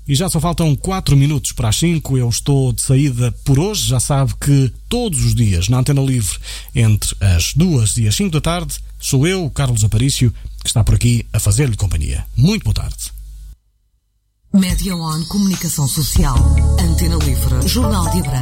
E já só faltam 4 minutos para as 5. Eu estou de saída por hoje. Já sabe que todos os dias na Antena Livre, entre as 2 e as 5 da tarde, sou eu, Carlos Aparício, que está por aqui a fazer-lhe companhia. Muito boa tarde. Média One Comunicação Social. Antena Livre. Jornal de Abrantes.